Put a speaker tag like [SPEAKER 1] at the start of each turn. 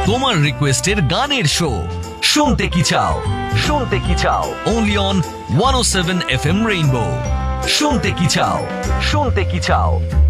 [SPEAKER 1] তোমার রিকোয়েস্টের গানের শো শুনতে কি চাও, শুনতে কি চাও, অনলি অন 107 FM রেইনবো। শুনতে কি চাও, শুনতে কি চাও।